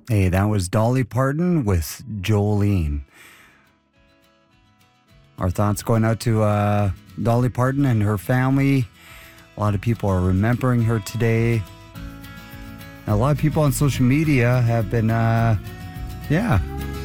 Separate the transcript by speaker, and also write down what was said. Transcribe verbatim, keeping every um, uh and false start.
Speaker 1: Hey, that was Dolly Parton with Jolene. Our thoughts going out to uh, Dolly Parton and her family. A lot of people are remembering her today. A lot of people on social media have been, uh, yeah,